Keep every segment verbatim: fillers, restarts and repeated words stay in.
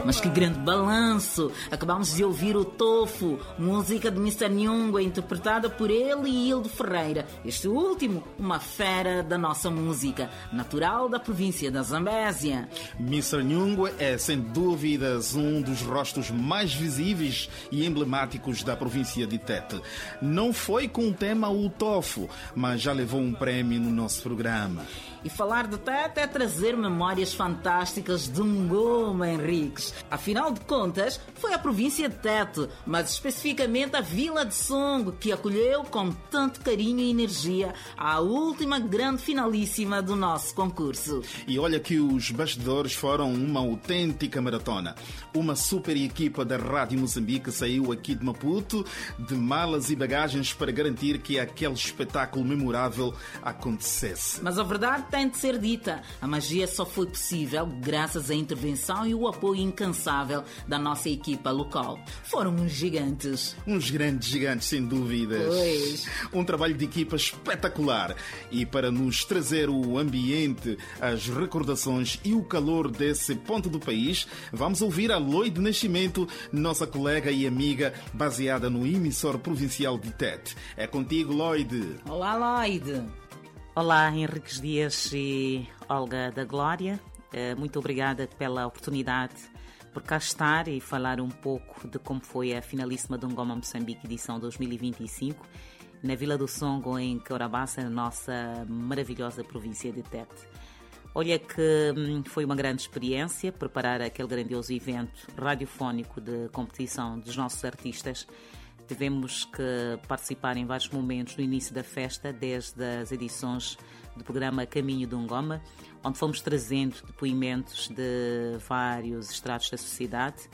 Mas que grande balanço! Acabamos de ouvir o Tofu, música de mister Nhungwe, interpretada por ele e Hildo Ferreira. Este último, uma fera da nossa música, natural da província da Zambésia. mister Nhungwe é, sem dúvidas, um dos rostos mais visíveis e emblemáticos da província de Tete. Não foi com o tema o Tofu, mas já levou um prémio no nosso programa. E falar de Tete é trazer memórias fantásticas de Ngoma, Henriques. Afinal de contas, foi a província de Tete, mas especificamente a Vila de Songo, que acolheu com tanto carinho e energia a última grande finalíssima do nosso concurso. E olha que os bastidores foram uma autêntica maratona. Uma super equipa da Rádio Moçambique saiu aqui de Maputo de malas e bagagens para garantir que aquele espetáculo memorável acontecesse. Mas a verdade tem de ser dita. A magia só foi possível graças à intervenção e o apoio incansável da nossa equipa local. Foram uns gigantes. Uns grandes gigantes, sem dúvidas. Pois. Um trabalho de equipa espetacular. E para nos trazer o ambiente, as recordações e o calor desse ponto do país, vamos ouvir a Loide Nascimento, nossa colega e amiga, baseada no emissor provincial de Tete. É contigo, Loide. Olá, Loide. Olá, Henriques Dias e Olga da Glória. Muito obrigada pela oportunidade por cá estar e falar um pouco de como foi a finalíssima do Ngoma Moçambique edição dois mil e vinte e cinco na Vila do Songo, em Caurabaça, na nossa maravilhosa província de Tete. Olha que foi uma grande experiência preparar aquele grandioso evento radiofónico de competição dos nossos artistas. Tivemos que participar em vários momentos no início da festa, desde as edições do programa Caminho do Ngoma, onde fomos trazendo depoimentos de vários estratos da sociedade.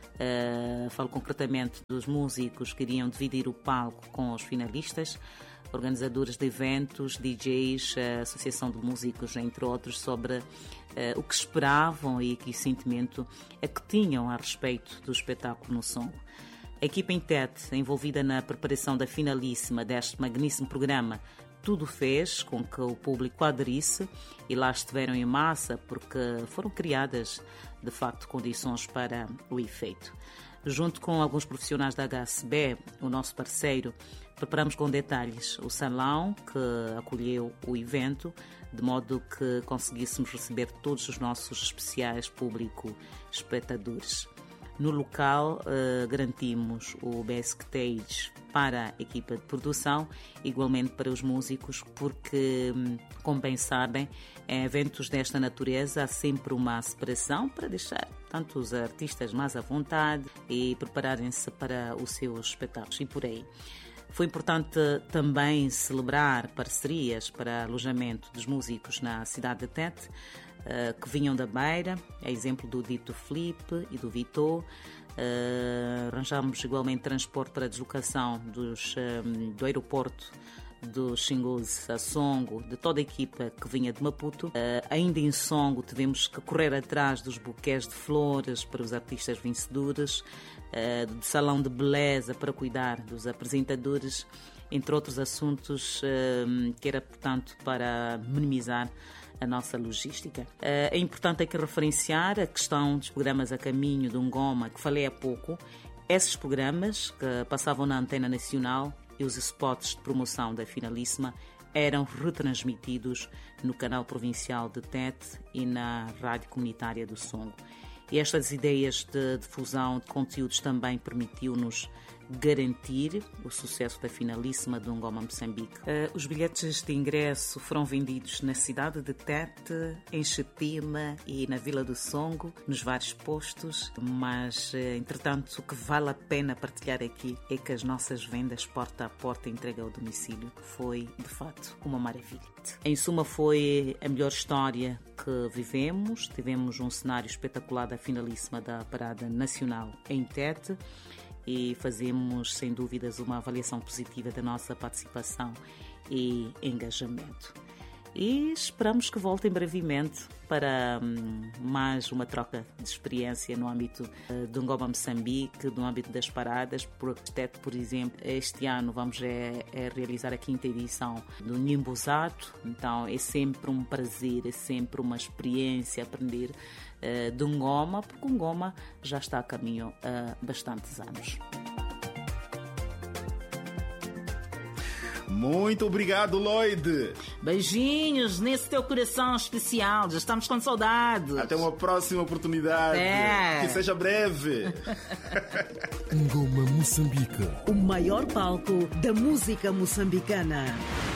Uh, falo concretamente dos músicos que iriam dividir o palco com os finalistas, organizadores de eventos, D Js, a Associação de Músicos, entre outros, sobre uh, o que esperavam e que sentimento é que tinham a respeito do espetáculo no Songo. A equipa em Tete, envolvida na preparação da finalíssima deste magnífico programa, tudo fez com que o público aderisse e lá estiveram em massa porque foram criadas, de facto, condições para o efeito. Junto com alguns profissionais da H S B, o nosso parceiro, preparamos com detalhes o salão que acolheu o evento, de modo que conseguíssemos receber todos os nossos especiais público espectadores. No local, uh, garantimos o backstage para a equipa de produção, igualmente para os músicos, porque, como bem sabem, em eventos desta natureza há sempre uma separação para deixar tanto os artistas mais à vontade e prepararem-se para os seus espetáculos e por aí. Foi importante também celebrar parcerias para alojamento dos músicos na cidade de Tete, que vinham da Beira, a exemplo do Dito Felipe e do Vitor. Uh, arranjamos igualmente transporte para a deslocação dos, um, do aeroporto do Xingoze a Songo, de toda a equipa que vinha de Maputo. Uh, ainda em Songo tivemos que correr atrás dos buquês de flores para os artistas vencedores, uh, do salão de beleza para cuidar dos apresentadores, entre outros assuntos uh, que era, portanto, para minimizar a nossa logística. É importante aqui referenciar a questão dos programas a caminho do Ngoma, que falei há pouco. Esses programas que passavam na antena nacional e os spots de promoção da finalíssima eram retransmitidos no canal provincial de Tete e na rádio comunitária do Songo. E estas ideias de difusão de conteúdos também permitiu-nos garantir o sucesso da finalíssima do Ngoma Moçambique. Uh, os bilhetes de ingresso foram vendidos na cidade de Tete, em Chetima e na Vila do Songo, nos vários postos, mas, uh, entretanto, o que vale a pena partilhar aqui é que as nossas vendas porta a porta, entrega ao domicílio, foi, de fato, uma maravilha. Em suma, foi a melhor história que vivemos. Tivemos um cenário espetacular da finalíssima da Parada Nacional em Tete, e fazemos, sem dúvidas, uma avaliação positiva da nossa participação e engajamento. e esperamos que voltem brevemente para hum, mais uma troca de experiência no âmbito uh, do Ngoma Moçambique, no âmbito das paradas. Por, por exemplo, este ano vamos é, é realizar a quinta edição do Nimbuzato, então é sempre um prazer, é sempre uma experiência aprender uh, do Ngoma, porque o Ngoma já está a caminho há bastantes anos. Muito obrigado, Lloyd. Beijinhos nesse teu coração especial. Já estamos com saudades. Até uma próxima oportunidade. É. Que seja breve. Ngoma Moçambique, o maior palco da música moçambicana.